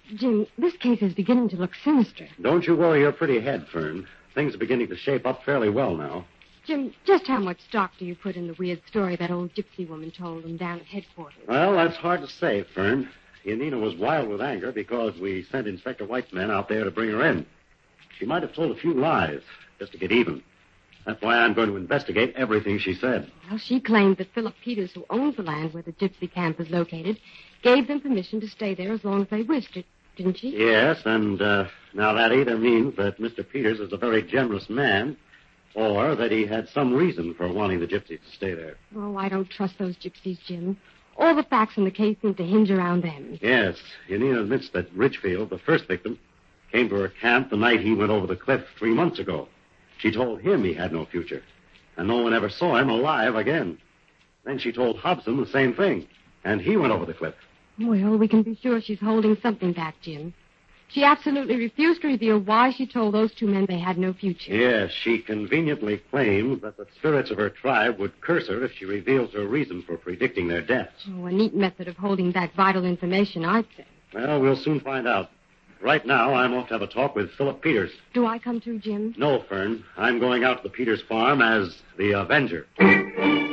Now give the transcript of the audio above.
Jim, this case is beginning to look sinister. Don't you worry your pretty head, Fern. Things are beginning to shape up fairly well now. Jim, just how much stock do you put in the weird story that old gypsy woman told them down at headquarters? Well, that's hard to say, Fern. Yanina was wild with anger because we sent Inspector White's men out there to bring her in. She might have told a few lies just to get even. That's why I'm going to investigate everything she said. Well, she claimed that Philip Peters, who owns the land where the gypsy camp is located, gave them permission to stay there as long as they wished it, didn't she? Yes, and now that either means that Mr. Peters is a very generous man or that he had some reason for wanting the gypsies to stay there. Oh, I don't trust those gypsies, Jim. All the facts in the case seem to hinge around them. Yes, Yanina admits that Ridgefield, the first victim, came to her camp the night he went over the cliff 3 months ago. She told him he had no future, and no one ever saw him alive again. Then she told Hobson the same thing, and he went over the cliff. Well, we can be sure she's holding something back, Jim. She absolutely refused to reveal why she told those two men they had no future. Yes, she conveniently claims that the spirits of her tribe would curse her if she reveals her reason for predicting their deaths. Oh, a neat method of holding back vital information, I'd say. Well, we'll soon find out. Right now, I'm off to have a talk with Philip Peters. Do I come too, Jim? No, Fern. I'm going out to the Peters farm as the Avenger.